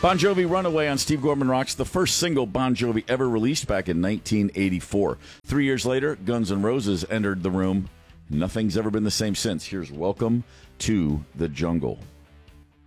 Bon Jovi Runaway on Steve Gorman Rocks, the first single Bon Jovi ever released back in 1984. 3 years later, Guns N' Roses entered the room. Nothing's ever been the same since. Here's Welcome to the Jungle.